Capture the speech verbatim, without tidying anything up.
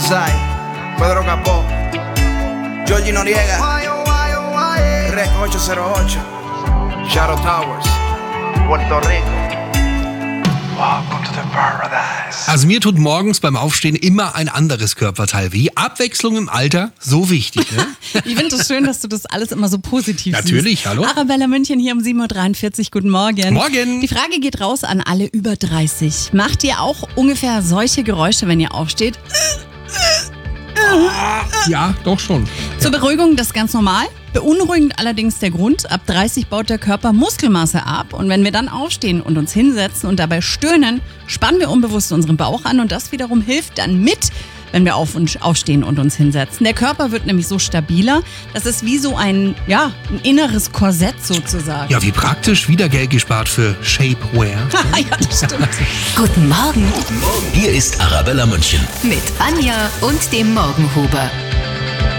Sai, Pedro Capó, Georgie Noriega, Rec ocho cero ocho, Shadow Towers, Puerto Rico. Welcome to the paradise. Also mir tut morgens beim Aufstehen immer ein anderes Körperteil weh. Abwechslung im Alter, so wichtig, ne? Ich finde es schön, dass du das alles immer so positiv Natürlich, siehst. hallo. Arabella München hier um sieben Uhr dreiundvierzig. Guten Morgen. Morgen. Die Frage geht raus an alle über dreißig. Macht ihr auch ungefähr solche Geräusche, wenn ihr aufsteht? Ja, doch schon. Zur Beruhigung, das ist ganz normal. Beunruhigend allerdings der Grund, ab dreißig baut der Körper Muskelmasse ab und wenn wir dann aufstehen und uns hinsetzen und dabei stöhnen, spannen wir unbewusst unseren Bauch an und das wiederum hilft dann mit, wenn wir auf und aufstehen und uns hinsetzen. Der Körper wird nämlich so stabiler, das ist wie so ein, ja, ein inneres Korsett sozusagen. Ja, wie praktisch, wieder Geld gespart für Shapewear. Ja, das stimmt. Guten Morgen Hier ist Arabella München. mit Anja und dem Morgenhuber.